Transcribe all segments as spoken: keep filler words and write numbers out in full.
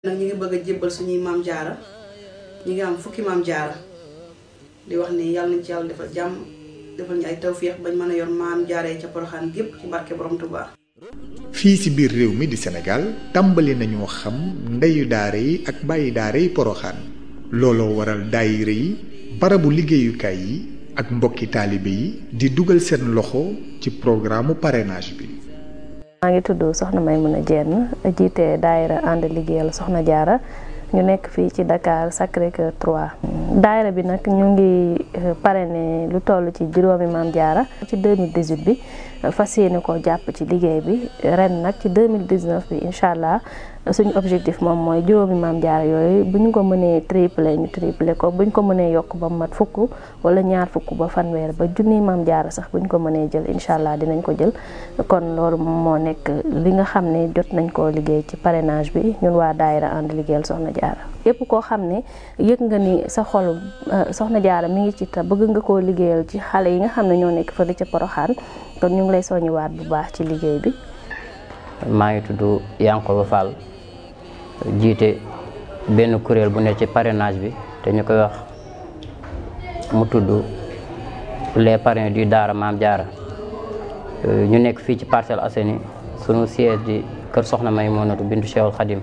nag ñu ngi bëgg a jébbal suñuy maam jaara ñu ngi am fukki maam jaara di wax ni yàlla nañ ci yàlla defal jàmm defal ñu ay tawféex bañ mën a yor maam jaara yi ca Poroxaan gépp ci barke borom Tuubaa. fii ci biir réew mi di Sénégal tàmbali nañoo xam ndeyu daara yi ak bàyyi daara yi Poroxaan looloo waral daayira yi barabu liggéeyukaay yi ak mbokki taalibe yi di dugal seen loxo ci programme parrainage bi. maa ngi tudd Soxna Maymuna Jenn jiite daayira ànd liggéeyal Soxna Jaara ñu nekk fii ci Dakar Sacré-Cœur trois. daayira bi nag ñu ngi parrainé lu toll ci juróomi maam jaara ci deux mille dix-huit bi fas yéene ko jàpp ci liggéey bi ren nag ci deux mille dix-neuf bi incha allah suñu objectif moom mooy juróomi maam jaara yooyu bu ñu ko mënee triplé ñu triplé ko bu ñu ko mënee yokk ba mat fukk wala ñaar fukk ba fanweer ba junni maam jaara sax bu ñu ko mënee jël incha allah dinañ ko jël kon loolu moo nekk li nga xam ne jot nañ koo liggéey ci parrainage bi ñun waa daayira ànd liggéeyal Soxna Jaara yépp koo xam ne yëg nga ni sa xol Soxna Jaara mi ngi ci te bëgg nga koo liggéeyal ci xale yi nga xam ne ñoo nekk fële ca Poroxaan kon ñu ngi lay soññiwaat bu baax ci liggéey bi. maa ngi tudd Yankoba Fall jiite benn kuréel bu ne ci parrainage bi te ñu koy wax mu tudd les parrains du Daara Maam Jaara ñu nekk fii ci Parcelles Assainies sunu siège di kër Soxna Maymunatu bintu Cheikhul Khadim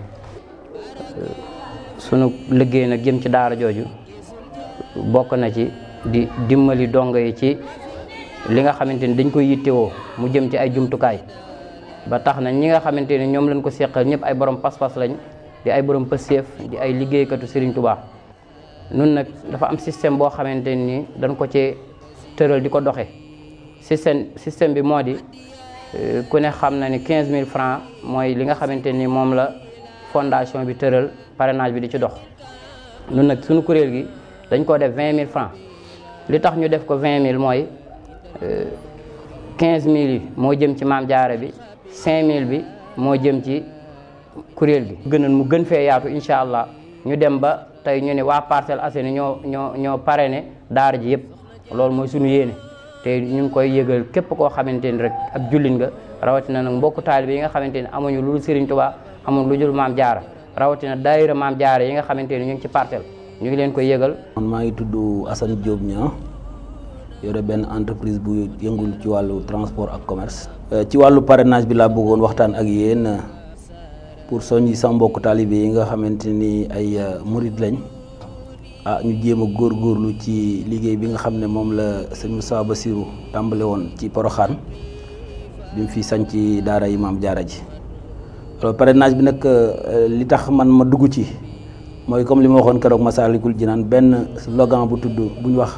sunu liggéey nag jëm ci daara jooju bokk na ci di dimbali dongo yi ci li nga xamante ni dañ koy yittewoo mu jëm ci ay jumtukaay ba tax na ñi nga xamante ni ñoom lañ ko seqal ñëpp ay borom pas-pas lañ di ay borom pëseef di ay liggéeykatu Serigne Touba nun nag dafa am système boo xamante ni dañ ko ci tëral di ko doxe système système bi moo di ku ne xam na ni quinze mille francs mooy li nga xamante ni moom la fondation bi tëral parrainage bi di ci dox nun nag suñu kuréel gi dañ ko def vingt mille francs li tax ñu def ko vingt mille mooy quinze mille yi moo jëm ci maam jaara bi cinq mille bi moo jëm ci kuréel gi gënoon mu gën fee yaatu incha allah ñu dem ba tey ñu ne waa Parcelles Assainies ñoo ñoo ñoo parrainé daara ji yëpp loolu mooy suñu yéene te ñu ngi koy yëgal képp koo xamante ni rek ab jullit nga rawatina nag mbokku taalibe yi nga xamante ni amuñu lu dul Serigne Touba amuñu lu dul maam jaara rawatina daayira maam jaara yi nga xamante ni ñu ngi ci parcelle ñu ngi leen koy yëgal. man maa ngi tudd Assane Diop Niang yore benn entreprise bu yëngul ci wàllu transport ak commerce. ci wàllu parrainage bi laa bëggoon waxtaan ak yéen pour soññi sama mbokku taalibe yi nga xamante ni ay murid lañ ah ñu jéem a góorgóorlu ci liggéey bi nga xam ne moom la sëñ Moussa Bassirou tàmbale woon ci Poroxaan bi mu fi sañ ci daara yi maam jaara ji. alors parrainage bi nag li tax man ma dugg ci mooy comme li ma waxoon keroog Massalikul Jinaan benn slogan bu tudd bu ñu wax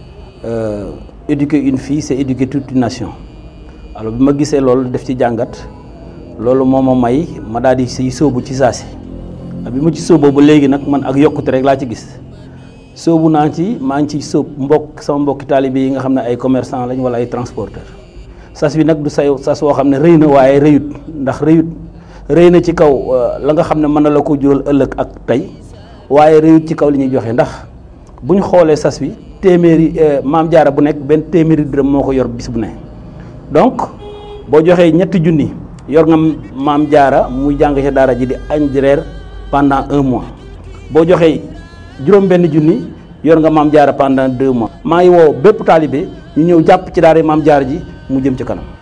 éduquer une fille c'est éduquer toute une nation. alors bi ma gisee loolu def ci jàngat loolu moo ma may ma daal di siy sóobu ci saasi bi ma ci sóoboo ba léegi nag man ak yokkute rek laa ci gis sóobu naa ci maa ngi ci sóob mbokk sama mbokki taalibe yi nga xam ne ay commerçant lañ wala ay transporteur sas bi nag du say sas woo xam ne rëy na waaye rëyut ndax rëyut rëy na ci kaw la nga xam ne mën na la ko jural ëllëg ak tey waaye rëyut ci kaw li ñuy joxe ndax bu ñu xoolee sas bi téeméeri maam jaara bu nekk benn téeméeri dërëm moo ko yor bis bu ne donc boo joxee ñetti junni yor nga maam jaara muy jàng ci daara ji di añ di reer pendant un mois boo joxee juróom benn junni yor nga maam jaara pendant deux mois. maa ngi woo bépp taalibe ñu ñëw jàpp ci daara maam jaara ji mu jëm ci kanam.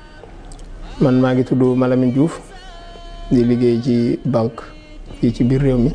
man maa ngi tudd Malamine Diouf di liggéey ci banque fii ci biir réew mi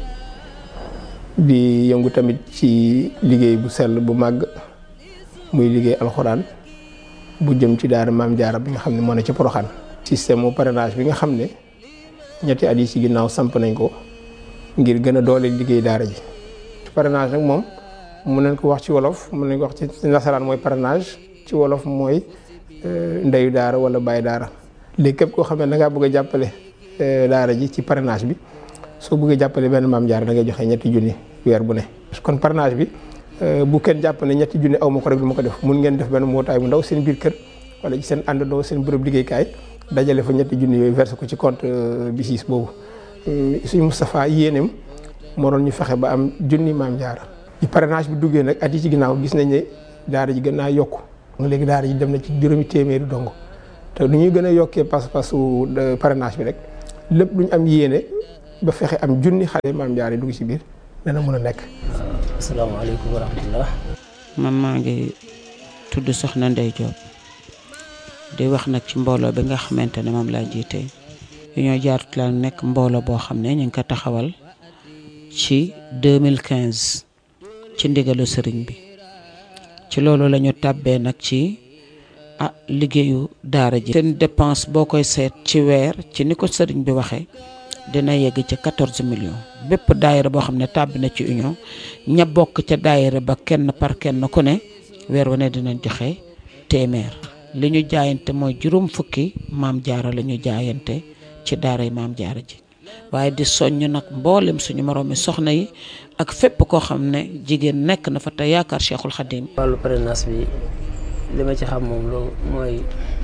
di yëngu tamit ci liggéey bu sell bu màgg muy liggéey alxuraan bu jëm ci daara maam jaara bi nga xam ne moo ne ci Poroxaan. système mu parrainage bi nga xam ne ñetti at yi ci ginnaaw samp nañ ko ngir gën a doole liggéey daara ji. parrainage nag moom mun nañ ko wax ci wolof mun nañ ko wax ci nasaraan mooy parrainage ci wolof mooy ndeyu daara wala bàyyi daara. léegi képp koo xam ne da ngaa bëgg a jàppale daara ji ci parrainage bi soo bëggee jàppale benn maam jaara da ngay joxe ñetti junni weer bu ne. kon parrainage bi bu kenn jàpp ne ñetti junni aw ma ko rek du ma ko def mun ngeen def benn mbootaay bu ndaw seen biir kër wala ci seen àndandoo seen bërëb liggéeykaay dajale fa ñetti junni yooyu versé ko ci compte BICIS boobu suñu Moustapha yéeneem moo doon ñu fexe ba am junni maam jaara. ci parrainage bi duggee nag at yi ci ginnaaw gis nañ ne daara ji gën naa yokku léegi daara ji dem na ci juróomi téeméeri dong te nu ñuy gën a yokkee pas-pasu parrainage bi rek lépp lu ñu am yéene ba fexe am junni xale maam jaara dugg ci biir dana mën a nekk. asalaamaaleykum wa rahmatullah. man maa ngi tudd Soxna Ndey Diop di wax nag ci mbooloo bi nga xamante ne moom laa jiite Union Jaaratu la nekk mbooloo boo xam ne ñu ngi ko taxawal ci deux mille quinze ci ndigalu sëriñ bi ci loolu la ñu tàbbee nag ci ah liggéeyu daara ji. seen dépense boo koy seet ci weer ci ni ko sëriñ bi waxee dina yegg ci quatorze millions bépp daayira boo xam ne tàbbi na ci union ña bokk ca daayira ba kenn par kenn ku ne weer wu ne dinañ joxe téeméer. li ñu jaayante mooy juróom fukki maam jaara la ñu jaayante ci daara yi maam jaara ji waaye di soññ nag mboolem suñu moroomi soxna yi ak fépp koo xam ne jigéen nekk na fa te yaakaar Cheikhul Khadim. wàllu parrainage bi li ma ci xam moom lu mooy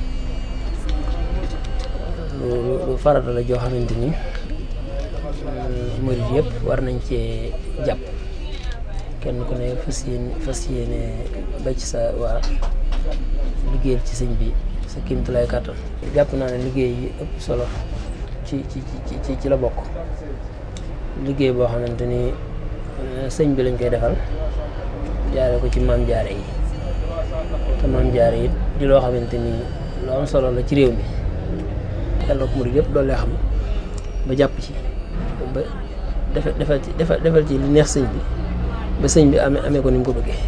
lu lu farata la joo xamante ni murid yëpp war nañ cee jàpp kenn ku ne fas yéene fas yéene ba ci sa waa liggéeyal ci sëñ bi sa kéemtulaay kàttan. jàpp naa ne liggéey yi ëpp solo ci ci ci ci la bokk liggéey boo xamante ni sëñ bi lañ koy defal jaare ko ci maam jaare yi te maam jaare yi di loo xamante ni lu am solo la ci réew mi yàlla ko murid yëpp doole xam ba jàpp ci ba defal defal ci defal ci li neex sëñ bi ba sëñ bi amee amee ko ni mu ko bëggee.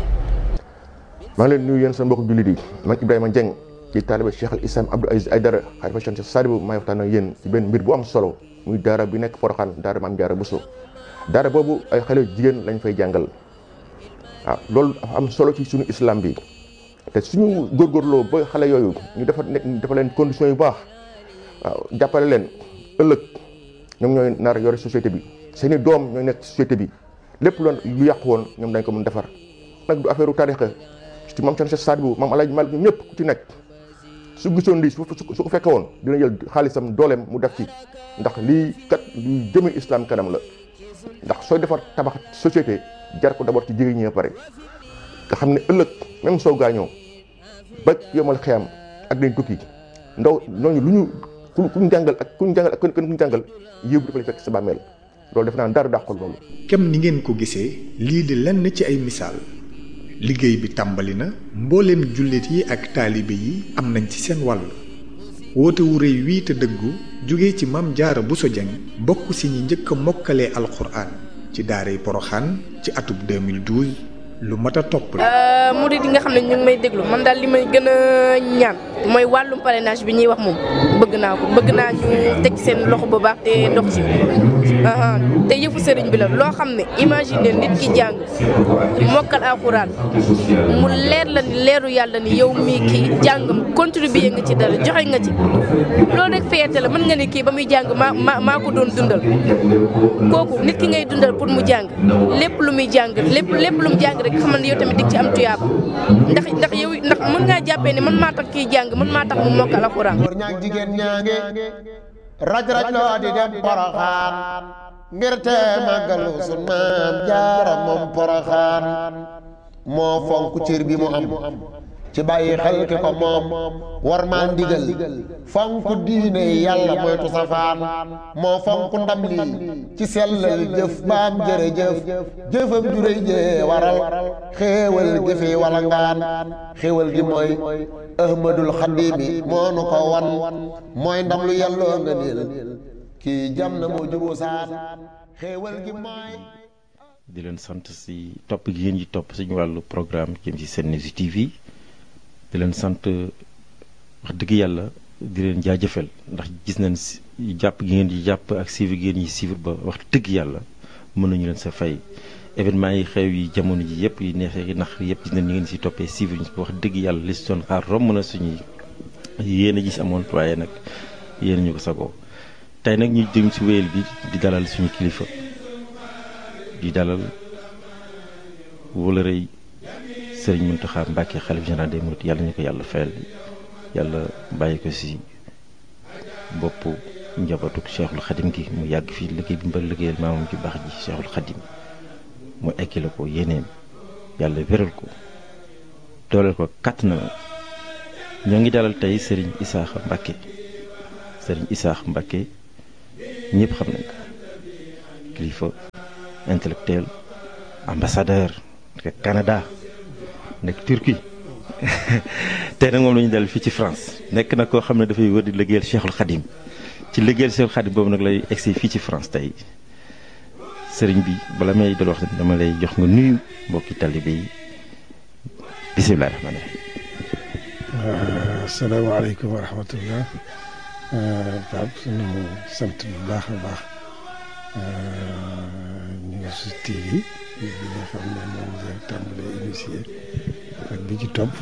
maa ngi leen nuyu yéen seen mbokku jullit yi man Ibrahima Dieng ci taaliba Cheikh al Islam Abdou Aziz Aïdara xalifa Cheikh Sadibou may waxtaan ak yéen ci benn mbir bu am solo muy daara bi nekk Porokhane daara Maam Jaara Bousso daara boobu ay xale jigéen lañ fay jàngal waaw loolu dafa am solo ci suñu islam bi te suñu góorgóorloo ba xale yooyu ñu dafa nekk dafa leen conditions yu baax waaw jàppale leen ëllëg ñoom ñooy nar yore société bi seeni doom ñooy nekk société bi lépp lu lu yàqu woon ñoom dañ ko mën defar nag du affaire u tarixa ci maam Cheikh Sadibou maam Alaaji Malik ñoom ñëpp ku ci nekk su gisoon lii su su ko fekke woon dina jël xaalisam dooleem mu def ci ndax lii kat luy jëme islam kanam la ndax sooy defar tabax société jar ko d'abord ci jigéen ñi ba pare nga xam ne ëllëg même soo gaañoo ba yomal xeyam ak dañ tukki ndaw ñooñu lu ñu ku ku ñu jàngal ak ku ñu jàngal ak kenn ku ñu jàngal yëpp dafa lay fekk sa bàmmeel loolu def naa dara dàqul loolu. kem ni ngeen ko gisee lii di lenn ci ay misaal liggéey bi tàmbali na mbooleem jullit yi ak taalibe yi am nañ ci seen wàll woote wu rëy wii te dëggu jóge ci Maam Jaara Bousso Dieng bokk si ñi njëkk a mokkalee alxuraan ci daaray Porokhane ci atub deux mille douze lu mat a topp la. murid yi nga xam ne ñu ngi may déglu man daal li may gën a ñaan mooy wàllum parrainage bi ñuy wax moom bëgg naa ko bëgg naa ñu teg seen loxo bu baax te dox ci te yëfu sëriñ bi la loo xam ne imagine nit ki jàng mokkal alxuraan mu leer la ni leeru yàlla ni yow mii kii jàngam contribuer nga ci dara joxe nga ci loolu rek fierté la mën nga ne kii ba muy jàng maa maa maa ko doon dundal kooku nit ki ngay dundal pour mu jàng lépp lu muy jàng lépp lépp lu mu jàng rek xamal ne yow tamit dig ci am tuyaaba ndax ndax yow ndax mën ngaa jàppee ne man maa tax kii jàng man maa tax mu mokkal alxuraan. jigéen ñaange raj raj loo di dem Porokhane ngir te màggalu sun maam jaara moom Porokhane moo fonk cër bi mu am ci bàyyi xel ki ko moom war maa ndigal fonk diine yàlla moytu safaan moo fonk ndam lii ci sellal jëf baam jërëjëf jëfam juréy jee waral xéewal gi fi wala ngaan xéewal gi mooy ahmadul xadimi moo nu ko wan mooy ndam lu yàlloo nga niil kii jam na moo juboo saan xéewal gi mooy. di leen sant si topp gi ngeen yi topp suñu wàllu programme jëm ci Senews T V di leen sant wax dëgg yàlla di leen jaajëfal ndax gis nañ jàpp gi ngeen di jàpp ak suivre gi ngeen yi suivre ba wax dëgg yàlla mën nañu leen sa fay événement yi xew yi jamono ji yëpp yi neexee yi nax yëpp gis nañ ni ngeen si toppee suivre ñu wax dëgg yàlla li si doon xaar romb na suñuy yéen a gis amoon waaye nag yéen ñu ko sagoo tey nag ñu jëm si wéyal bi di dalal suñu kilifa di dalal wala rëy Sëriñ Mountakha Mbacké xalif général des mourides yàlla ñu ko yàlla fayal yàlla bàyyi ko si bopp njabootu Cheikhul Khadim gi mu yàgg fii liggéey bi mbal liggéeyal maamam ci baax ji Cheikhul Khadim mu ekkile ko yéeneem yàlla wéral ko dooleel ko kàtt na ñoo ngi dalal tey Sëriñ Isaaxa Mbacké Sëriñ Isaaxa Mbacké ñëpp xam nañ ko kilifa intellectuel ambassadeur nekk Canada nekk Turquie tey nag moom la ñu dal fii ci France nekk na koo xam ne dafay wër di liggéeyal Cheikhul Khadim ci liggéeyal Cheikhul Khadim boobu nag lay egsi fii ci France tey sëriñ bi bala may dal wax dama lay jox nga nuyu mbokki talibé yi bisimilah rahmaani rahiim. asalaamaaleykum wa rahmatullah. Pape sunu sant bu baax a baax News T V bi nga xam ne moom la tàmbalee initié ak bi ci topp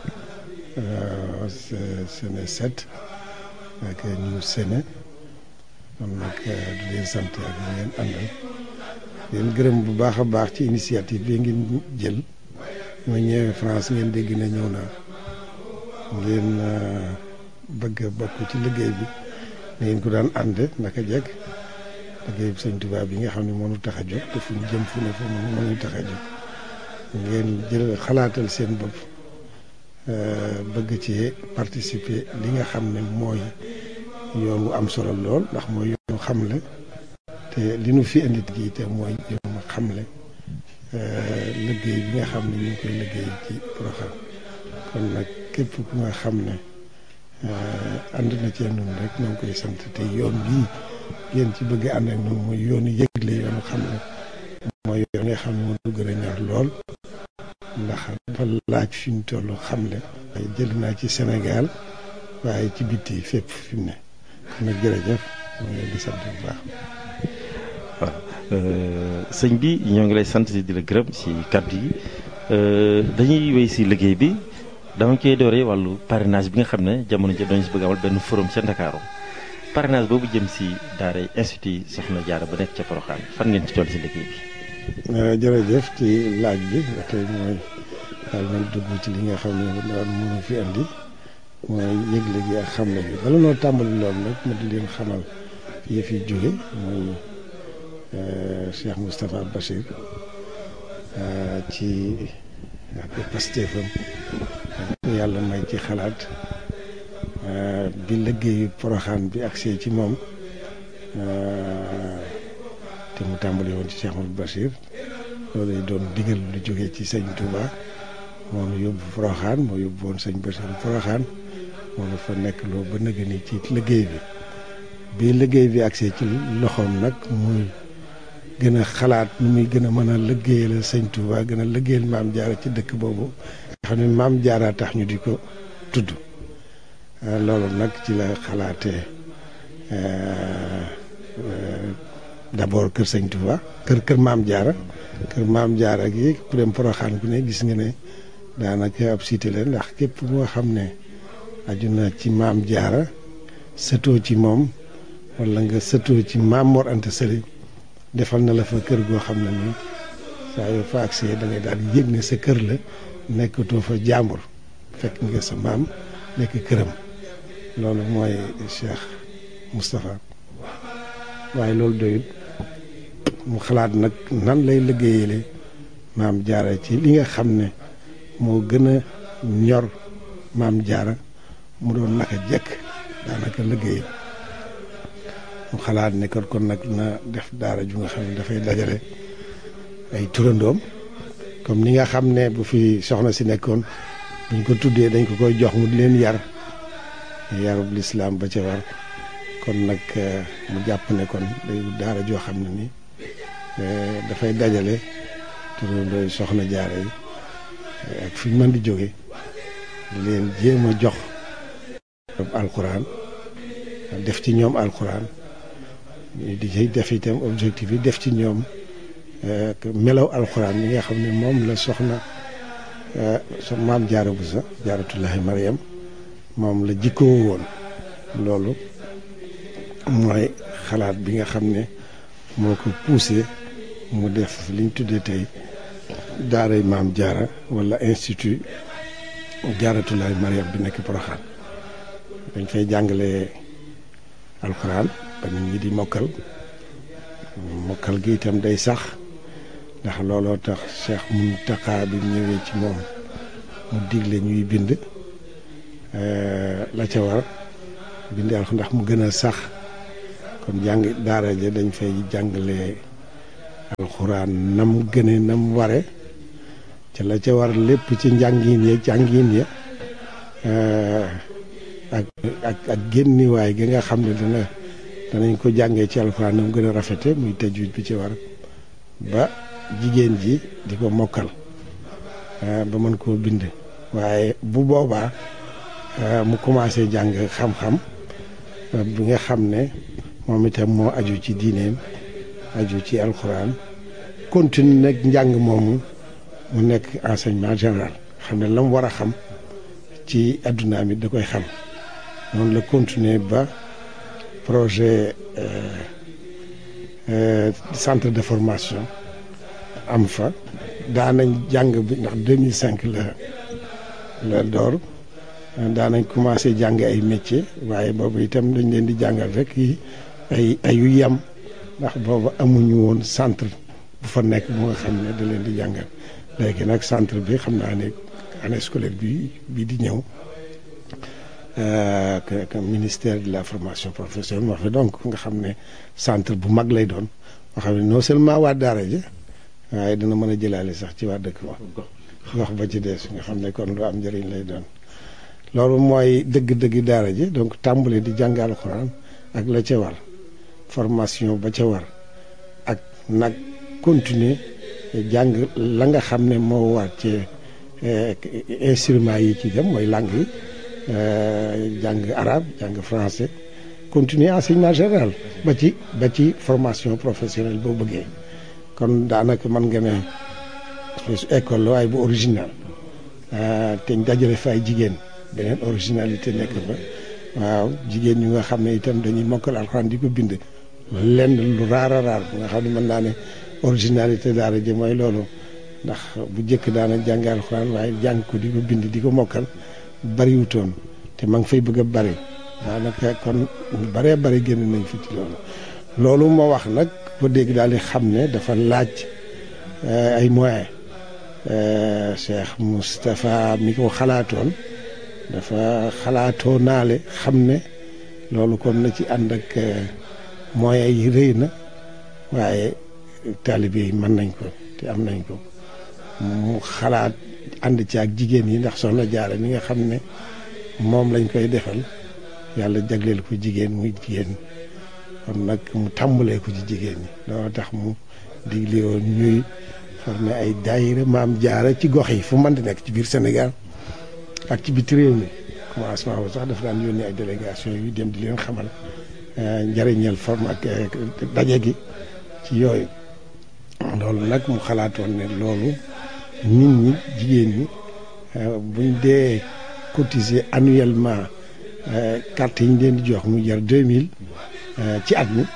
Séné sept ak News Séné kon nag di leen sant ak ñu ngeen àndal leen gërëm bu baax a baax ci initiative bi ngeen jël ma ñëwee France ngeen dégg na ñëw naa ngeen bëgg a bokk ci liggéey bi ngeen ko daan ànd naka jekk liggéey bi Sëñ Tuubaa bi nga xam ne moo ñu tax a jóg te fu ñu jëm fu ne fu mu moo ñu tax a jóg ngeen jël xalaatal seen bopp bëgg ci participer li nga xam ne mooy yoon wu am solo lool ndax mooy yoonu xamle te li nu fi indi gi te mooy yoonu xamle liggéey bi nga xam ne ñu ngi koy liggéey ci Porokhane kon nag képp ku nga xam ne ànd na ci noonu rek ñoo ngi koy sant te yoon bii ngeen ci bëgg ànd ak noonu mooy yoonu yëgle yoonu xam ne mooy yoon nga xam ne moo gën a ñor lool ndax dafa laaj fi ñu toll xam ne jël naa ci Sénégal waaye ci bitti fépp fi mu ne kon nag jërëjëf moo ngi leen di sant bu baax. waaw sëñ bi ñoo ngi lay sant di la gërëm si kàddu yi dañuy wéy si liggéey bi dama koy dooree wàllu parrainage bi nga xam ne jamono ji dañu si bëgg amal benn forum ca Ndakaaru parrainage boobu jëm si daara institut Soxna Jaara ba nekk ca Porokhane fan ngeen ci toll si liggéey bi. jërëjëf ci laaj bi tey mooy daal man dugg ci li nga xam ne daal mënu fi andi mooy yëgle gi ak xamle bi bala noo tàmbali loolu nag ma di leen xamal yi fi jóge mooy Cheikh Moustapha Bachir ci ak pastéefam yàlla may ci xalaat bi liggéeyu Porokhane bi agsee ci moom te mu tàmbali woon ci Cheikh Moustapha Bachir loolu doon digal lu jógee ci sëñ Touba moom yóbbu Porokhane moo yóbbu woon sëñ Bachir Porokhane moom dafa nekk loo ba nëgë ni ci liggéey bi bi liggéey bi agsee ci loxoom nag muy gën a xalaat nu muy gën a mën a liggéeyal sëñ Touba gën a liggéeyal maam Jaara ci dëkk boobu nga xam ne maam Jaara tax ñu di ko tudd loolu nag ci la xalaatee d'abord kër sëñ Touba kër kër maam Jaara kër maam Jaara gi ku dem Porokhane ku ne gis nga ne daanaka ab cité la ndax képp moo xam ne aju na ci maam Jaara sëtoo ci moom wala nga sëtoo ci maam Mor Anta Sali defal na la fa kër goo xam ne nii saa yoo fa agsee da ngay daal di yëg ne sa kër la nekkatoo fa jàmbur fekk nga sa maam nekk këram loolu mooy Cheikh Moustapha waaye loolu doyut mu xalaat nag nan lay liggéeyale maam Jaara ci li nga xam ne moo gën a ñor maam Jaara mu doon naka jekk daanaka liggéey mu xalaat ne kon kon nag na def daara ju nga xam ne dafay dajale ay turandoom comme ni nga xam ne bu fi soxna si nekkoon buñ ko tuddee dañ ko koy jox mu di leen yar yarub lislaam ba ca war kon nag mu jàpp ne kon day daara joo xam ne ni dafay dajale turandooy soxna Jaara yi ak fi ñu mën di jóge di leen jéem a jox alxuraan def ci ñoom alxuraan di ci def itam objectif yi def ci ñoom melaw alxuraan yi nga xam ne moom la soxna so maam Jaara Buso Jaaratullaahi Mariam moom la jikkoo woon loolu mooy xalaat bi nga xam ne moo ko poussé mu def liñ tuddee tey daaray maam Jaara wala institut Jaaratullaahi Mariam bi nekk Porokhane dañ fay jàngale alxuraan ba nit ñi di mokkal mokkal gi itam day sax ndax looloo tax Cheikh Mountakha bi ñëwee ci moom mu digle ñuy bind la ca war bind alxuraan ndax mu gën a sax kon jàng daara ja dañ fay jàngale alxuraan nam gëne nam ware ca la ca war lépp ci njàngin ya jàngin ya ak ak ak génniwaay gi nga xam ne dana danañ ko jàngee ci alxuraan nam gën a rafete muy tajwid bi ci war ba jigéen ji di ko mokkal ba mën koo bind waaye bu boobaa mu commencé jàng xam-xam bi nga xam ne moom itam moo aju ci diineem aju ci alxuraan continue nag njàng moomu mu nekk enseignement général xam ne la mu war a xam ci adduna mi da koy xam noonu la continuer ba projet centre de formation am fa daanañ jàng bi ndax deux mille cinq la la door daanañ commencé jàng ay métier waaye boobu itam dañ leen di jàngal rek yi ay ay yu yem ndax boobu amuñu woon centre bu fa nekk bu nga xam ne da leen di jàngal léegi nag centre bi xam naa ne année scolaire bi bii di ñëw que ministère de la formation professionnelle moo fi donc nga xam ne centre bu mag lay doon moo xam ne non seulement waa daara ji waaye dina mën a jëlaale sax ci waa dëkk ba wax ba ci des nga xam ne kon lu am njëriñ lay doon loolu mooy dëgg-dëgg daara ji donc tàmbale di jàng alxuraan ak la ca war formation ba ca war ak nag continuer jàng la nga xam ne moo war ci instruments yi ci dem mooy langue yi jàng arabe jàng français continuer enseignement général ba ci ba ci formation professionnelle boo bëggee kon daanaka mën nga ne école la waaye bu original te ñu dajale fa ay jigéen beneen originalité nekk fa waaw jigéen ñu nga xam ne itam dañuy mokkal alxuraan di ko bind lenn lu raar a raar bu nga xam ne mën naa ne originalité daara ji mooy loolu ndax bu njëkk daana jàng alxuraan waaye jàng ko di ko bind di ko mokkal bariwutoon te ma ngi fay bëgg a bari daanaka kon ñu baree bari génn nañ fi ci loolu loolu moo wax nag ko dégg daal di xam ne dafa laaj ay moyens Cheikh Moustapha mi ko xalaatoon dafa xalaatoo naale xam ne loolu kon na ci ànd ak moyens yi rëy na waaye taalibe yi mën nañ ko te am nañ ko mu xalaat ànd ci ak jigéen yi ndax soxna Jaara mi nga xam ne moom lañ koy defal yàlla jagleel ko jigéen muy jigéen kon nag mu tàmbalee ko ci jigéen ñi loolu tax mu digle woon ñuy formé ay daayira maam jaara ci gox yi fu mën di nekk ci biir Sénégal ak ci biti réew mi commencement bu sax dafa daan yónni ay délégation yu dem di leen xamal njëriñal forme ak daje gi ci yooyu loolu nag mu xalaatoon ne loolu nit ñi jigéen ñi buñ dee cotiser annuellement carte yi ñu leen di jox mu jar deux mille ci at mi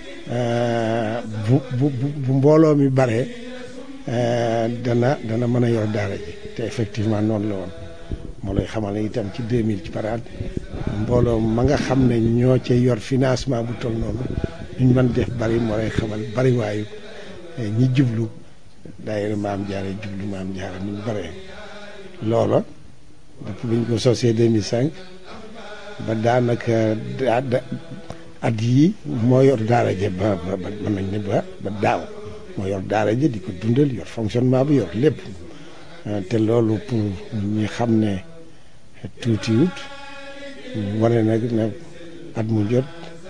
bu bu bu mbooloo mi baree dana dana mën a yor daara ji te effectivement noonu la woon moo lay xamal ne itam ci deux mille ci par at mbooloo ma nga xam ne ñoo ca yor financement bu toll noonu ñu mën def bari moo lay xamal bari waayu ñi jublu daayira maam jaara jublu maam jaara ni ñu baree loola depuis bi ñu ko sosee deux mille cinq ba daanaka at yii moo yor daara je ba ba mën nañ ne ba ba daaw moo yor daara je di ko dundal yor fonctionnement bi yor lépp te loolu pour ñi xam ne tuutiwut wane nag ne at mu jot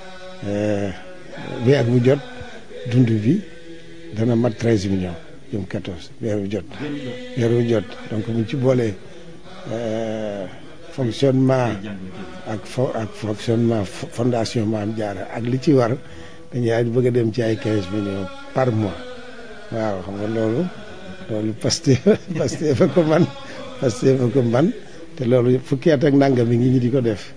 weer bu jot dund bi dana mat treize millions jëm quatorze weer bu jot weer bu jot donc mu ci boolee fonctionnement ak fo ak fonctionnement fondation Maam Jaara ak li ci war dañuy bëgg a dem ci ay quinze millions par mois waaw xam nga loolu loolu Pastef Pastef fa ko man Pastef fa ko man te loolu fukki at ak nangam mi ngi ñi di ko def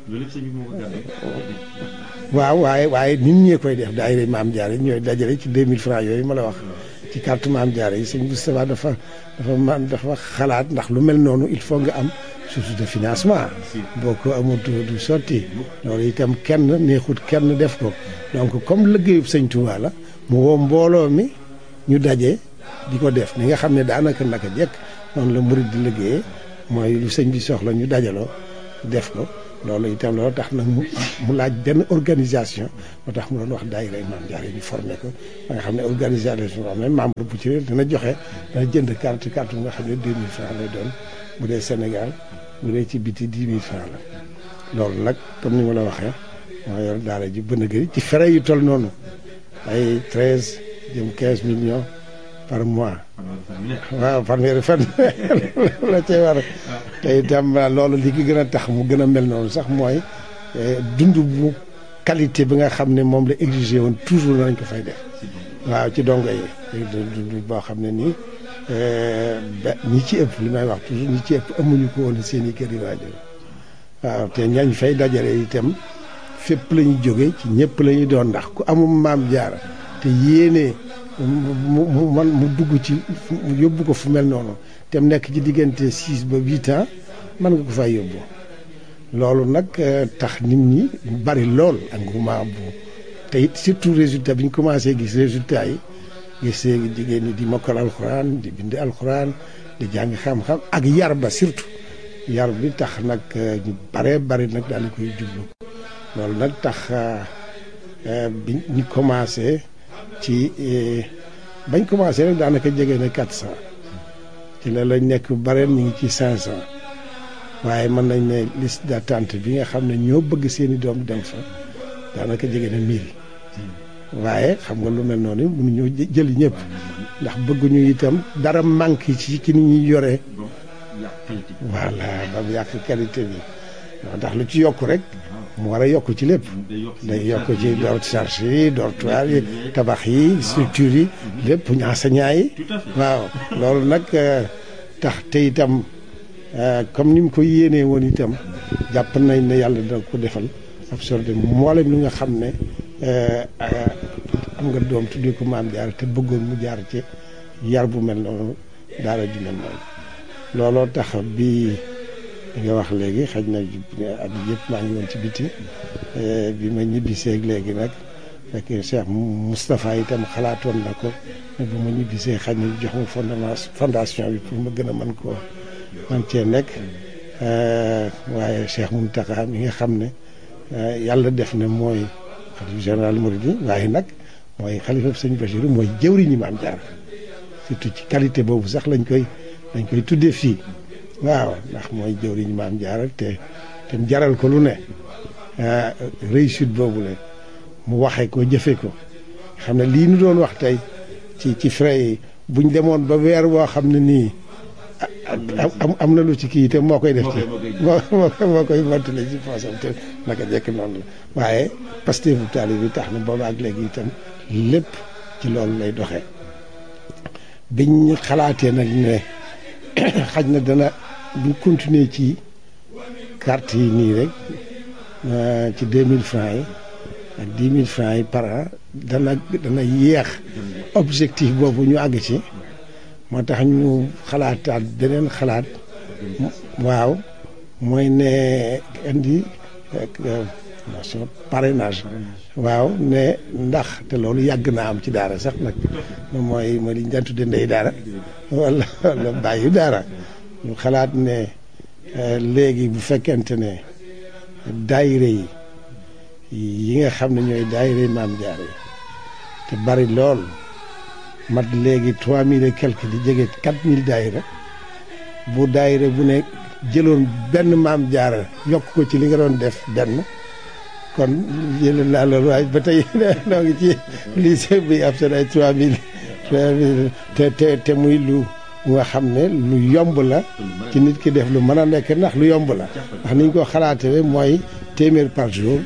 waaw waaye waaye nit ñee koy def daayira Maam Jaara ñooy dajale ci deux mille francs yooyu ma la wax ci carte Maam Jaara yi sëñ Moustapha dafa dafa man dafa xalaat ndax lu mel noonu il faut nga am source de financement boo ko amul du sotti loolu itam kenn neexut kenn def ko donc comme liggéeyub sëñ Touba la mu woo mbooloo mi ñu daje di ko def ni nga xam ne daanaka naka jekk noonu la murid di liggéeyee mooy lu sëñ bi soxla ñu dajaloo def ko loolu itam loolu tax nag mu laaj benn organisation moo tax mu doon wax daayira Maam Jaara ñu formé ko ba nga xam ne organisation boo xam ne membre bu ci dana joxe dana jënd carte carte bu nga xam ne deux mille francs lay doon bu dee Sénégal bu dee ci biti dix mille francs la loolu nag comme ni ma la waxee moo yor daara ji bën a gëri ci frais yu toll noonu ay treize jëm quinze millions par mois waaw fanweeri fan la cee war te itam loolu li ki gën a tax mu gën a mel noonu sax mooy dund bu qualité bi nga xam ne moom la exigé woon toujours nañ ko fay def waaw ci dongo yi dund boo xam ne nii ñi ci ëpp li may wax toujours ñi ci ëpp amuñu ko woon seen i kër yi waajur waaw te ñañ fay dajale itam fépp la ñu jóge ci ñëpp la ñu doon ndax ku amum Maam Jaara te yéene mu mu man mu dugg ci mu yóbbu ko fu mel noonu te mu nekk ci diggante six ba huit ans mën nga ko fay yóbbu loolu nag tax nit ñi bari lool engouement bu te it surtout résultat bi ñu commencé gis résultat yi gis jigéen ñi di mokkal alxuraan di bind alxuraan di jàng xam-xam ak yar ba surtout yar bi tax nag ñu baree bari nag daal di koy jublu loolu nag tax bi ñu commencé ci bañ commencé rek daanaka jege na quatre cent ci la lañ nekk bareen ñu ngi ci cinq cent waaye mën nañ ne liste d'attente bi nga xam ne ñoo bëgg seeni doom dem fa daanaka jege na mille waaye xam nga lu mel noonu mënuñoo jëli ñëpp ndax bëgguñu itam dara manque ci ci ni ñuy yoree voilà ba mu yàq qualité bi ndax lu ci yokk rek mu war a yokk ci lépp day yokk ci door charge yi dortoir yi tabax yi structure yi lépp enseignant yi waaw loolu nag tax te itam comme ni mu ko yéenee woon itam jàpp nañ ne yàlla dina ko defal absorbé mboolem li nga xam ne am nga doom tuddee ko Maam Jaara te bëggoon mu jaar ci yar bu mel noonu daara ju mel noonu looloo tax bi nga wax léegi xëy na at yëpp maa ngi woon ci biti bi ma ñibbisee léegi nag fekk Cheikh Moustapha itam xalaatoon na ko ne bu ma ñibbisee xëy na jox ma fondement fondation bi pour ma gën a mën koo man cee nekk waaye Cheikh Mountakha mi nga xam ne yàlla def na mooy xalifa général Mouride waaye nag mooy xalifa sëñ Bachirou mooy jëwriñu Maam Jaara surtout ci qualité boobu sax lañ koy lañ koy tuddee fii waaw ndax mooy jëwriñu Maam Jaara te te mu jaral ko lu ne réussite boobu la mu waxee ko jëfe ko xam ne lii nu doon wax tey ci ci frais yi buñ demoon ba weer woo xam ne nii am am na lu ci kii te moo koy def ci moo moo koy mottale ci poosam te naka jekk noonu la waaye Pastef bu taali bi tax na boobu ak léegi itam lépp ci loolu lay doxee biñ xalaatee nag ne xaj na dana buñ continuer ci carte yi nii rek ci deux mille francs yi ak dix mille francs yi par an dana dana yéex objectif boobu ñu àgg ci moo tax ñu xalaataat beneen xalaat waaw mooy ne indi nation parrainage waaw ne ndax te loolu yàgg naa am ci daara sax nag mooy mooy li ñu daan tudde ndey daara wala wala bàyyi daara ñu xalaat ne léegi bu fekkente ne daayire yi yi nga xam ne ñooy daayire Maam Jaara yi te bari lool mat léegi trois mille et quelque di jege quatre mille daayira bu daayira bu ne jëloon benn Maam Jaara yokk ko ci li nga doon def benn kon jëloon naa loolu waaye ba tey noo ngi ci lycée bi ab seen ay trois mille trois mille te te te muy lu nga xam ne lu yomb la ci nit ki def lu mën a nekk ndax lu yomb la ndax niñ ko xalaatee mooy téeméer par jour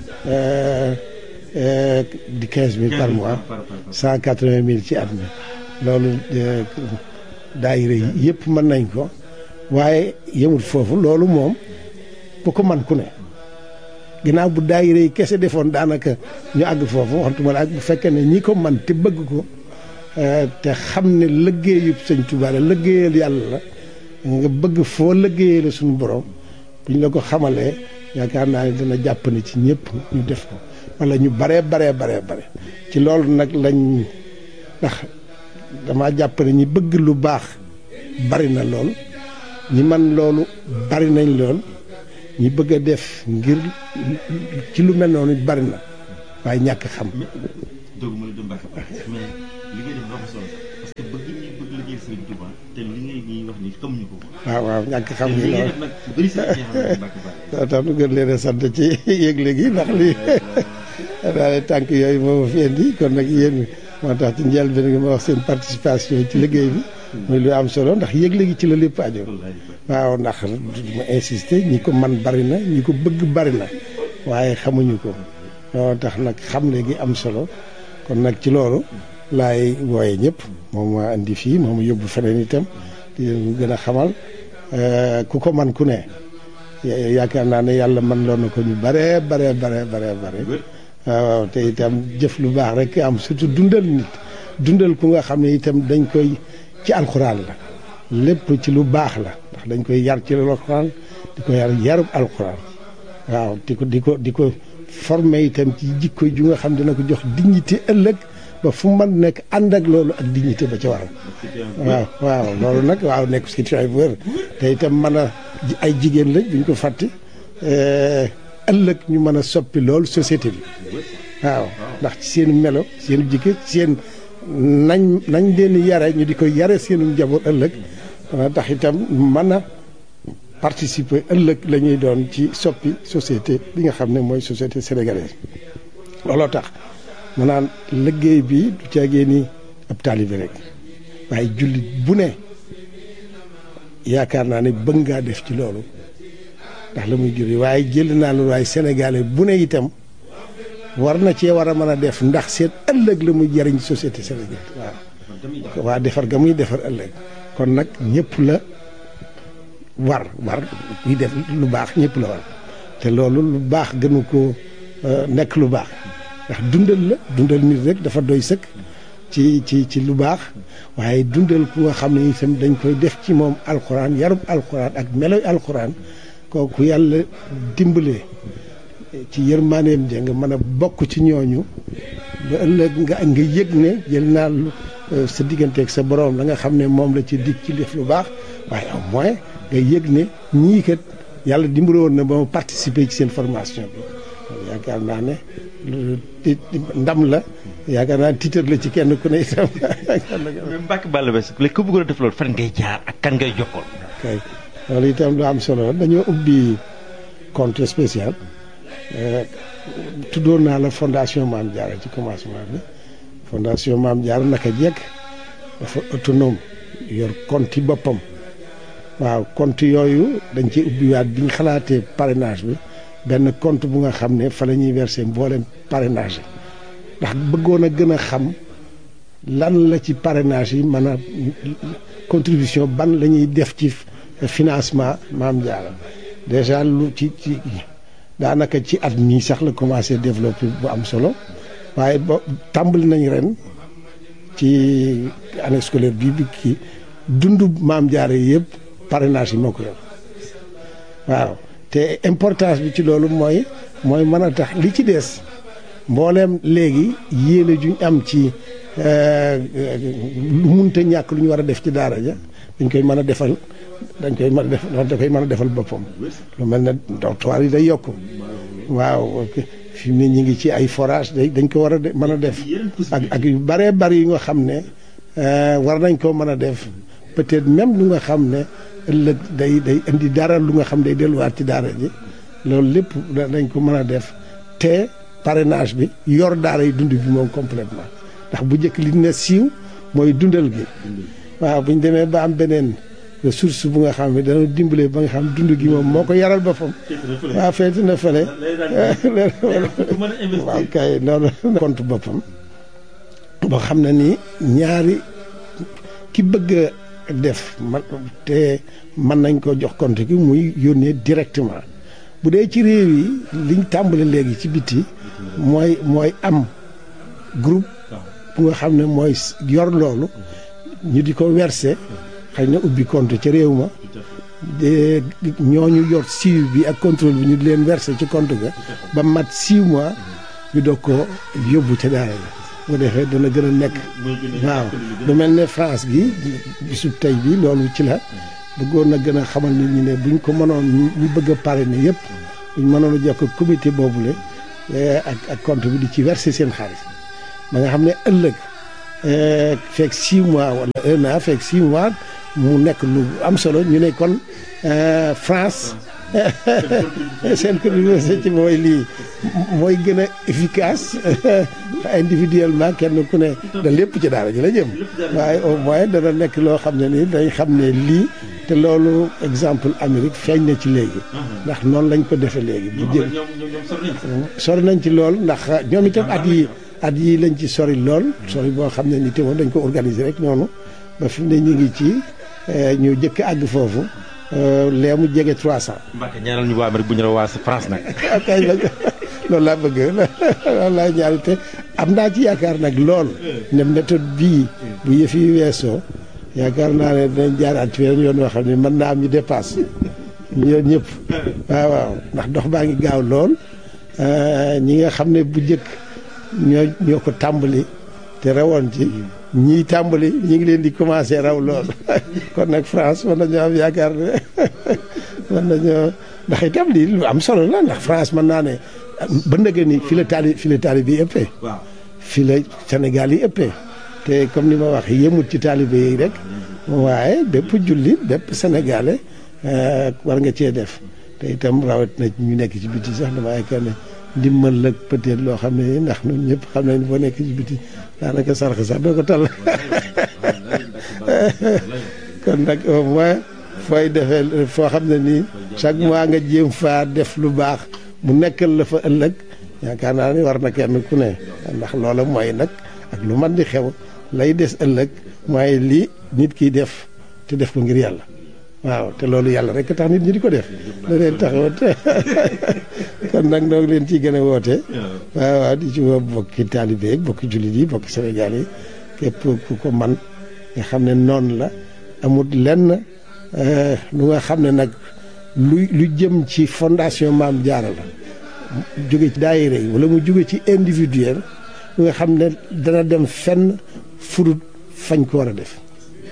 di quinze mille par mois cent quatre-vingt mille ci at mi loolu daayira yi yëpp mën nañ ko waaye yemul foofu loolu moom bu ko man ku ne ginnaaw bu daayira yi kese defoon daanaka ñu àgg foofu waxtuma la ak bu fekkee ne ñi ko man te bëgg ko te xam ne liggéeyub sëñ Tuubaa la liggéeyal yàlla la nga bëgg foo liggéeyee la suñu borom bu ñu la ko xamalee yaakaar naa ne dana jàpp ne ci ñëpp ñu def ko wala ñu baree baree baree bare ci loolu nag lañ ndax dama jàpp ne ñi bëgg lu baax bari na lool ñi man loolu bari nañ lool ñi bëgg a def ngir ci lu mel noonu bari na waaye ñàkk xam. doogu ma la dem Mbacke mais li ngay def dafa solo parce que bëgg ñi bëgg liggéey Serigne Touba te li ngay ñuy wax ni xamuñu ko. waaw waaw ñàkk xam ngi lool nag bëri sa ñi xam ne Mbacke Balla. tax nu gën leen a sant ci yëgle gi ndax lii daal tànk yooyu moo fi indi kon nag yéen moo tax ci njëlbéen gi ma wax seen participation ci liggéey bi. muy lu am solo ndax yëgle gi ci la lépp aju. waaw ndax ma insister ñi ko man bari na ñi ko bëgg bari na waaye xamuñu ko loolu tax nag xamle gi am solo kon nag ci loolu laay wooye ñëpp moom ma indi fii moom yóbbu feneen itam di leen gën a xamal ku ko man ku ne yaakaar naa ne yàlla man loon na ko ñu bare bare bare bare bare waaw te itam jëf lu baax rek am surtout dundal nit dundal ku nga xam ne itam dañ koy ci alxuraan la lépp ci lu baax la ndax dañ koy yar ci alxuraan di ko yar yarub alxuraan waaw di ko di ko di ko formé itam ci jikko ju nga xam dina ko jox dignité ëllëg ba fu mu mën nekk ànd ak loolu ak dignité ba ca waral waaw waaw loolu nag waaw nekk situation bu wér te itam mën a ay jigéen lañ duñ ko fàtte ëllëg ñu mën a soppi loolu société bi waaw ndax ci seen melo seen jikko seen nañ nañ leen yare ñu di ko yare seenu njaboot ëllëg tax itam mën a participer ëllëg la ñuy doon ci soppi société bi nga xam ne mooy société sénégalaise looloo tax mu naan liggéey bi du caagee ni ab taalibe rek waaye jullit bu ne yaakaar naa ne bëgg ngaa def ci loolu ndax la muy juri waaye jël naa lu waaye sénégalais bu ne itam war na cee war a mën a def ndax seen ëllëg la muy jariñ société sénégalaise waaw waa defar ga muy defar ëllëg kon nag ñëpp la war war kuy def lu baax ñëpp la war te loolu lu baax gënu ko nekk lu baax ndax dundal la dundal nit rek dafa doy sëkk ci ci ci lu baax waaye dundal ku nga xam ne itam dañ koy def ci moom alxuraan yarub alxuraan ak meloy alxuraan kooku yàlla dimbalee ci yërmaaneem ja nga mën a bokk ci ñooñu ba ëllëg nga nga yëg ne jël naa sa digganteeg sa borom la nga xam ne moom la ci dig ci def lu baax waaye au moins nga yëg ne ñii kat yàlla dimbale woon na ba ma participer ci seen formation bi yaakaar naa ne ndam la yaakaar naa tiitar la ci kenn ku ne itam. Mbacke Balla Basse léegi ku bëggoon a def loolu fan ngay jaar ak kan ngay jokkool. kay loolu itam lu am solo dañoo ubbi compte spécial tuddoon naa la fondation Mame Diarra ci commencement bi fondation Mame Diarra naka jekk dafa autonome yor compte yi boppam waaw compte yooyu dañ ci ubbiwaat bi ñu xalaatee parrainage bi benn compte bu nga xam ne fa la ñuy verser mboolem parrainage yi ndax bëggoon a gën a xam lan la ci parrainage yi mën a contribution ban la ñuy def ci financement Mame Diarra déjà lu ci ci daanaka ci at mii sax la commencé développer bu am solo waaye ba tàmbali nañ ren ci année scolaire bii bi kii dundu Mame Diarra yëpp parrainage yi moo ko yor waaw te importance bi ci loolu mooy mooy mën a tax li ci des mbooleem léegi yéene juñ am ci lu munta ñàkk lu ñu war a def ci daara ja dañ koy mën a defal dañ koy mën a def da koy mën a defal boppam lu mel ne dortoir yi day yokk waaw fi mu ne ñu ngi ci ay forage day dañ ko war a mën a def ak ak yu bëree bëri yu nga xam ne war nañ koo mën a def peut-être même lu nga xam ne ëllëg day day indi dara lu nga xam day delluwaat ci daara ji loolu lépp dañ ko mën a def te parrainage bi yor daara yi dund bi moom complètement ndax bu njëkk li ne siiw mooy dundal gi waaw bu ñu demee ba am beneen ressource bu nga xam ne dana dimbale ba nga xam dund gi moom moo ko yaral boppam waaw feeti na fële waaw kay noonu compte boppam boo xam ne ni ñaari ki bëgg a def man te mën nañ ko jox compte gi muy yónnee directement bu dee ci réew yi liñ tàmbale léegi ci biti mooy mooy am groupe bu nga xam ne mooy yor loolu ñu di ko verser xëy na ubbi compte ca réew ma de ñooñu yor suivi bi ak contrôle bi ñu di leen verser ci compte ga ba mat six mois ñu doog ko yóbbu ca daara la bu defee dana gën a nekk waaw lu mel ne France gi bisub tey bi loolu ci la bëggoon na gën a xamal nit ñi ne buñ ko mënoon ñu bëgg a parrainer yëpp buñ mënoon a jokk comité boobule ak ak compte bi di ci verser seen xaalis ba nga xam ne ëllëg fekk six mois wala un an fekk six mois mu nekk lu am solo ñu ne kon France seen contribution ci mooy lii mooy gën a efficace individuellement kenn ku ne da lépp ci daara ji la jëm waaye au moins dana nekk loo xam ne nii dañ xam ne lii te loolu exemple Amérique feeñ na ci léegi ndax noonu lañ ko defee léegi bu jëm sori nañ ci lool ndax ñoom itam at yi at yi lañ ci sori lool sori boo xam ne ni te woon dañ ko organiser rek noonu ba fi mu ne ñu ngi ci ñu jëkk àgg foofu lee mu jege trois cent. Mbacke ñaanal ñu waa Amérique bu ñu la waa France nag. kay loolu laa bëgg loolu laa ñaari te am naa ci yaakaar nag lool ne méthode bii bu yëf yi weesoo yaakaar naa ne dinañ jaaraat ci weneen yoon yoo xam ne mën naa am ñu dépasse ñoom ñëpp waaw waaw ndax dox baa ngi gaaw lool ñi nga xam ne bu njëkk ñoo ñoo ko tàmbali te rawoon ci ñii tàmbali ñi ngi leen di commencé raw lool kon nag France mën nañoo am yaakaar ne mën nañoo ndax itam lii lu am solo la ndax France mën naa ne ba ndëgë ni fi la taali fi la taalibe yi ëppee fi la Sénégal yi ëppee te comme ni ma wax yemut ci taalibe yi rek waaye bépp jullit bépp sénégalais war nga cee def te itam rawat na ñu nekk ci biti sax dama yaakaar ne ndimbal la peut-être loo xam ne ndax ñun ñëpp xam nañ boo nekk ci biti daanaka sarax sax doo ko tal kon nag au moins fooy defee foo xam ne nii chaque mois nga jéem faa def lu baax mu nekkal la fa ëllëg yaakaar naa ni war na kenn ku ne ndax loola mooy nag ak lu man di xew lay des ëllëg mooy lii nit kiy def te def ko ngir yàlla waaw te loolu yàlla rek tax nit ñi di ko def da leen taxawat kon nag noo ngi leen ciy gën a woote waaw waaw di ci woo bokki taalibe yi bokki jullit yi bokki Sénégal yi képp ku ko man nga xam ne noonu la amul lenn lu nga xam ne nag lu lu jëm ci fondation Maam Jaara la jóge ci daayira yi wala mu jóge ci individuel lu nga xam ne dana dem fenn furut fañ ko war a def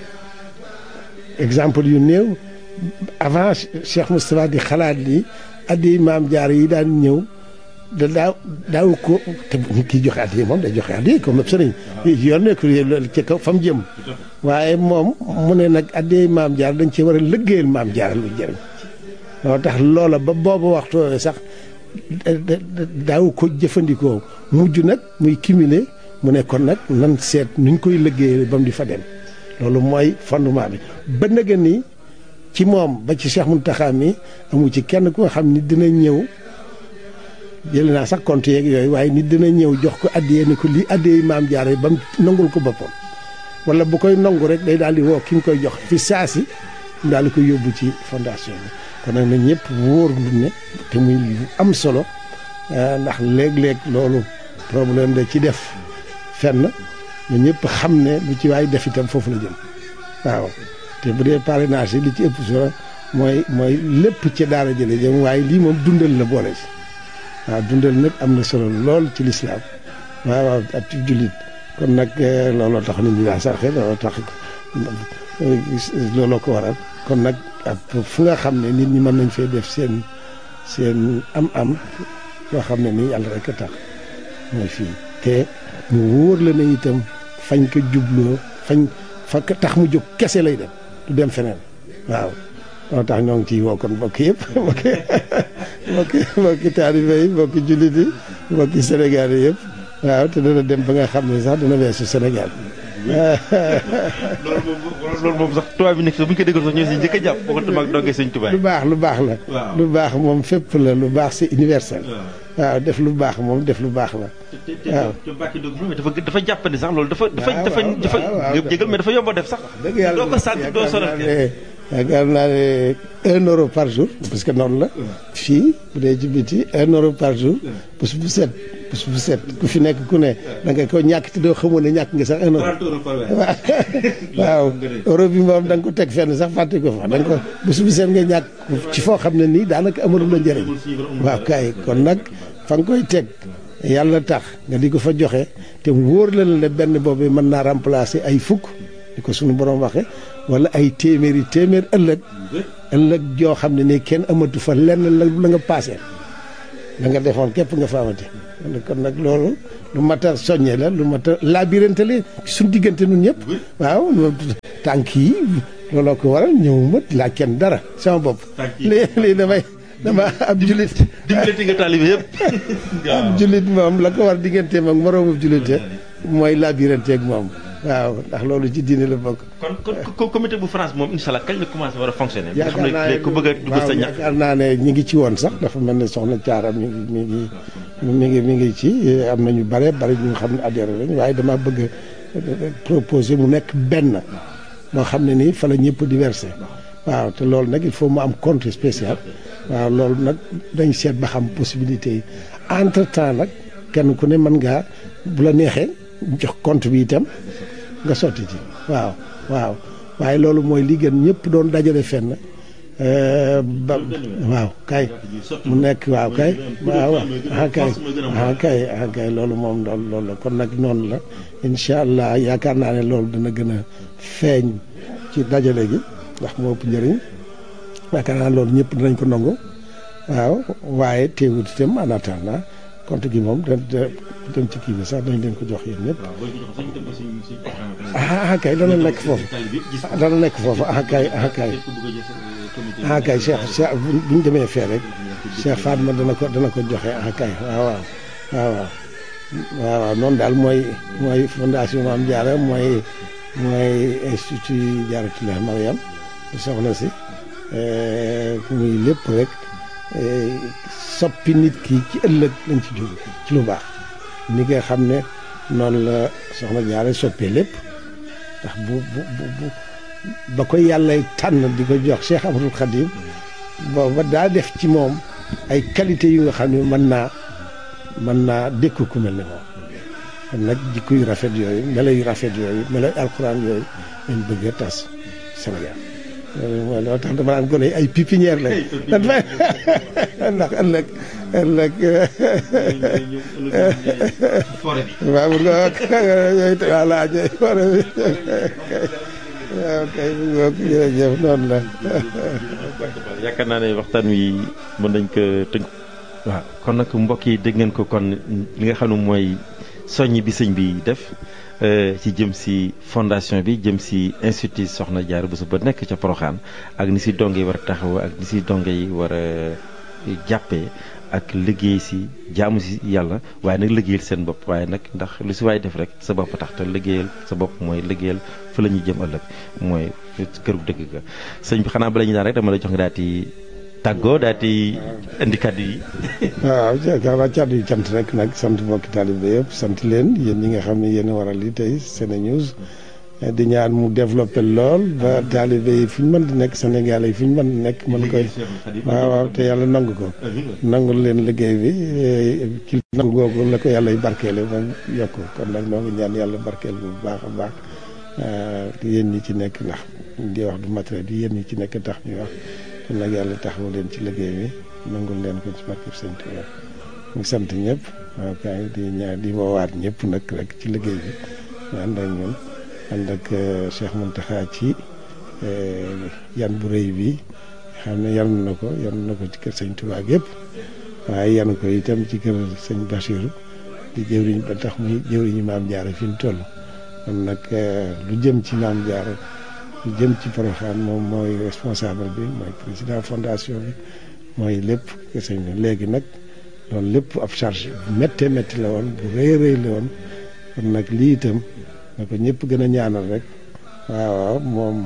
exemple yu néew avant Cheikh Moustapha di xalaat ni addi Maam Jaara yi daan ñëw da daaw daaw ko te nit ki joxe addi moom day joxe addi comme sëriñ yoon nekk ci kaw fa mu jëm waaye moom mu ne nag addi Maam Jaara dañ ci war a liggéeyal Maam Jaara lu jëriñ loo tax loola ba boobu waxtu sax daaw ko jëfandikoo mujj nag muy cumuler mu ne kon nag nan seet nuñ koy liggéeyal ba mu di fa dem loolu mooy fondement bi ba nga ni ci moom ba ci Cheikh Mountakha mi amu ci kenn ku nga xam ni dina ñëw jël naa sax compte yeeg yooyu waaye nit dina ñëw jox ko addiyee ni ko lii addiyee Maam Jaara ba mu nangul ko boppam wala bu koy nangu rek day daal di woo ki mu koy jox fi saasi mu daal di koy yóbbu ci fondation bi kon nag na ñëpp wóor lu ne te muy lu am solo ndax léeg-léeg loolu problème da ci def fenn na ñëpp xam ne lu ci waay def itam foofu la jëm waaw te bu dee parrainage yi li ci ëpp solo mooy mooy lépp ci daara jële jëm waaye lii moom dundal la boole ci waaw dundal nag am na solo lool ci lislaam waaw waaw ak ci jullit kon nag looloo tax nit ñi daa sarxe looloo tax looloo ko waral kon nag ak fu nga xam ne nit ñi mën nañ fee def seen seen am-am yoo xam ne nii yàlla rek a tax mooy fii te mu wóor la ne itam fañ ko jubloo fañ fa tax mu jóg kese lay dem du dem feneen waaw moo tax ñoo ngi ciy woo kon mbokk yëpp mbokki mbokki mbokki taalibe yi mbokki jullit yi mbokki Sénégal yi yëpp waaw te dana dem ba nga xam ne sax dana weesu Sénégal loolu moom loolu moom sax tubaab bi nekk sax bu ñu ko déggoon sax ñoo si njëkk a jàpp boo ko tamaak dongee sëñ tubaab lu baax lu baax la lu baax moom fépp la lu baax c'est universel waaw def lu baax moom def lu baax la waaw te bàkki doog dafa dafa jàppandi sax loolu dafa dafa dafa dafa jégal mais dafa yomb a def sax dëgg yàlla doo ko sant doo sonal yaakaar naa ne un euro par jour parce que noonu la fii bu dee ci biti un euro par jour bés bu set bés bu set ku fi nekk ku ne da nga ko ñàkk te doo xamoon ne ñàkk nga sax un euro waaw euro bi moom da nga ko teg fenn sax fàtte ko fa da nga ko bés bu set nga ñàkk ci foo xam ne nii daanaka amalu la njëriñ waaw kay kon nag fa nga koy teg yàlla tax nga di ko fa joxe te wóor la la benn boobu mën naa remplacer ay fukk di ko suñu borom waxee wala ay téeméeri téeméer ëllëg ëllëg joo xam ne nii kenn amatu fa lenn la la nga paase la nga defoon képp nga fa amati kon nag loolu lu mat a soññee la lu mat a labirante la suñu diggante nun ñëpp waaw tànk yi looloo ko waral ñëwuma laa kenn dara sama bopp lii lii damay dama ab julit dimbalati nga taalibe yëpp ab julit moom la ko war digganteem ak moroomu julite mooy labirante ak moom waaw ndax loolu ci diine la bokk. kon kon comité bu France moom incha allah kañ la commencé war a fonctionner. nga xam ne ku bëgg a dugg sa ñax yaakaar naa ne ñi ngi ci woon sax dafa mel ne soxna Thiara mi ngi mi ngi mi ngi mi ngi ci am na ñu bare bare ñu xam ne adhéré lañ waaye dama bëgg proposer mu nekk benn moo xam ne nii fa la ñëpp di versé waaw te loolu nag il faut mu am compte spécial waaw loolu nag dañ seet ba xam possibilité yi entre temps nag kenn ku ne mën ngaa bu la neexee jox compte bi itam nga sotti ci waaw waaw waaye loolu mooy li gën ñëpp doon dajale fenn ba waaw kay mu nekk waaw kay waaw ah kay ah kay ah kay loolu moom loolu loolu la kon nag noonu la incha allah yaakaar naa ne loolu dana gën a feeñ ci dajale gi ndax moo ëpp njëriñ yaakaar naa loolu ñëpp dinañ ko nangu waaw waaye teewut itam en attendant compte gi moom da dem ci kii bi sax dañ leen ko jox yéen ñëpp ah kay dana nekk foofu dana nekk foofu ah kay ah kay ah kay Cheikh Cheikh bu ñu demee fee rek Cheikh Fatma dana ko dana ko joxe ah kay waaw waaw waaw waaw waaw noonu daal mooy mooy fondation Mame Diarra mooy mooy institut Diarratoulah Mariam soxna si muy lépp rek soppi nit ki ci ëllëg lañ ci jóg ci lu baax ni nga xam ne noonu la soxna Diarra soppee lépp ndax bu bu bu ba ko yàlla tànn di ko jox Cheikh Ahmadou Khadim booba daa def ci moom ay qualité yu nga xam ne mën naa mën naa dékku ku mel ne moom kon nag jikko yu rafet yooyu melo yu rafet yooyu melo yu alxuraan yooyu lañ bëgg a tas Sénégal loolu mooy loo tax dama naan gone ay pépinière lañ ndax ëllëg ëllëg waaw bu nga yooyu voilà ñooy forêt bi waaw kay bu nga jërëjëf noonu la yaakaar naa ne waxtaan wi mën nañ ko tënk waaw kon nag mbokk yi dégg ngeen ko kon li nga xam ne mooy soññ bi sëñ bi def ci jëm si fondation bi jëm si institut Soxna Diarra Bousso ba nekk ca Porokhane ak ni si donge yi war a taxaw ak ni si donge yi war a jàppee ak liggéey si jaamu si yàlla waaye nag liggéeyal seen bopp waaye nag ndax lu si waay def rek sa bopp tax te liggéeyal sa bopp mooy liggéeyal fa la ñuy jëm ëllëg mooy këru dëgg ga sëñ bi xanaa bala ñu daan rek dama la jox nga daal di tàggoo daal di indi kàddu yi. waaw jaakaar kàddu yi cant rek nag sant mbokki taalibe yëpp sant leen yéen ñi nga xam ne yéen a waral li tey SeneNews di ñaan mu développé lool ba taalibe yi fu ñu mën di nekk Sénégal yi fu ñu mën di nekk mën koy waaw waaw te yàlla nangu ko nangul leen liggéey bi ci nangu googu la ko yàlla y barkeele ba yokk kon nag noo ngi ñaan yàlla barkeel bu baax a baax yéen ñi ci nekk ndax di wax du matériel bi yéen ñi ci nekk tax ñuy wax kon nag yàlla taxawu leen ci liggéey bi nangul leen ko ci barkeb Sëñ Tuubaa ñu sant ñëpp waaw kay di ñaan di woowaat ñëpp nag rek ci liggéey bi ñu ànd ak ñun ànd ak Cheikh Mountakha ci yan bu rëy bi xam ne yan na ko yan na ko ci kër Sëñ Tuubaa yëpp waaye yan ko itam ci kër Sëñ Bachir di jëwriñ ba tax muy jëwriñu Maam Diarra fi mu toll kon nag lu jëm ci Maam Diarra lu jëm ci Porokhane moom mooy responsable bi mooy président fondation bi mooy lépp kër Sëñ bi léegi nag loolu lépp ab charge bu méttee métti la woon bu rëy rëy la woon kon nag lii itam na ko ñëpp gën a ñaanal rek waaw waaw moom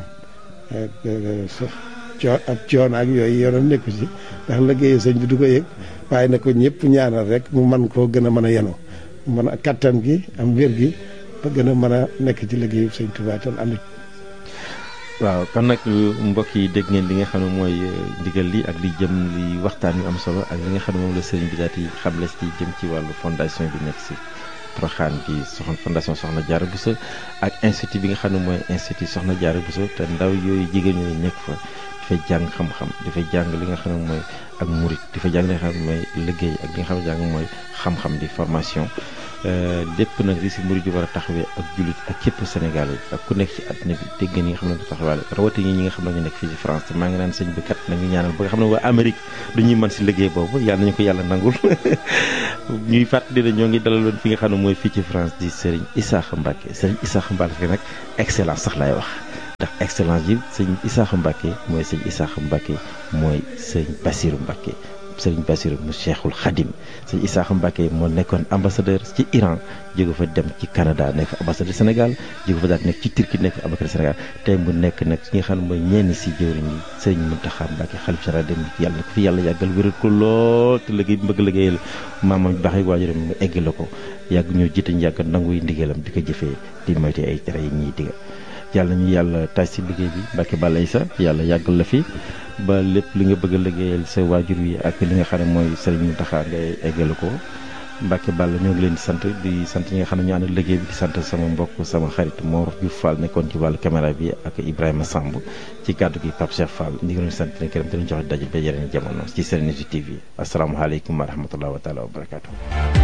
coo ab coono ak yooyu yoonam nekku ci ndax liggéeyu sëñ bi du ko yëg waaye na ko ñëpp ñaanal rek mu man koo gën a mën a yenu mën a kattan gi am wér gi ba gën a mën a nekk ci liggéeyu sëñ Tuubaa tan ànd waaw kon nag mbokk yi dégg ngeen li nga xam ne mooy ndigal li ak li jëm li waxtaan yu am solo ak li nga xam ne moom la sëriñ bi daal di xamle ci jëm ci wàllu fondation bi nekk si Porokhane bi soxna fondation Soxna Diarra Bousso ak institut bi nga xam ne mooy institut Soxna Diarra Bousso te ndaw yooyu jigéen ñooyu nekk fa dafay jàng xam-xam dafay jàng li nga xam ne mooy ak murit dafay jàng li nga xam ne mooy liggéey ak li nga xam ne jàng mooy xam-xam di formation lépp nag di si murit di war a taxawee ak jullit ak képp Sénégal yi ak ku nekk ci àddina bi dégg nga ñi nga xam ne du taxawaale rawatina ñi nga xam ne ñu nekk fii ci France te maa ngi naan sëñ bi kat nañu ñaanal ba nga xam ne waa Amérique du ñuy mën si liggéey boobu yàlla nañu ko yàlla nangul ñuy fàttali ne ñoo ngi dalaloon fi nga xam ne mooy fii ci France di Serigne Issakha Mbacké Serigne Issakha Mbacké nag excellence sax laay wax ndax excellence yi sëñ Issakha Mbacké mooy sëñ Issakha Mbacké mooy sëñ Bassirou Mbacké sëriñ Bassirou mu Cheikhul Khadim sëñ Issakha Mbacké moo nekkoon ambassadeur ci Iran jóge fa dem ci Canada nekk ambassadeur Sénégal jóge fa daal nekk ci Turquie nekk ambassadeur Sénégal tey mu nekk nag ki nga xam ne mooy ñenn si jëwriñ yi sëriñ Mountakha Mbacké xalif général dem yàlla na ko fi yàlla yàggal wéral ko lool te liggéey bi bëgg liggéeyal maamam bi baax yi waajuram mu egg la ko yàgg ñoo jiite ñu yàgg nanguy ndigalam di ko jëfee di moyte ay tere yi ñuy diga yàlla ñu yàlla taaj si liggéey bi Mbacké Balla Issa yàlla yàggal la fi ba lépp li nga bëgg a liggéeyal sa waajur wi ak li nga xam ne mooy Serigne Mountakha ngay eggale ko Mbacké Balla ñoo ngi leen di sant di sant ñi nga xam ne ñu ànd liggéey bi di sant sama mbokk sama xarit Mor Diouf Fall nekkoon ci wàllu caméra bi ak Ibrahima Samb ci kàddu gi Pape Cheikh Fall ñu ngi leen di sant leen këram te ñu joxe daje ba yeneen jamono ci Serenity T V asalaamaaleykum wa rahmatulah wa taala wa barakaatu.